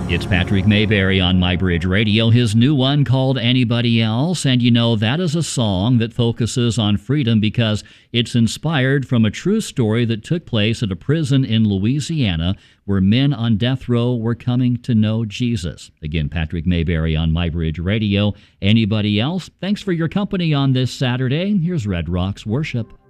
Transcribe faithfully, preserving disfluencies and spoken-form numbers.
It's Patrick Mayberry on MyBridge Radio, his new one called Anybody Else. And you know, that is a song that focuses on freedom because it's inspired from a true story that took place at a prison in Louisiana where men on death row were coming to know Jesus. Again, Patrick Mayberry on MyBridge Radio. Anybody else? Thanks for your company on this Saturday. Here's Red Rocks Worship.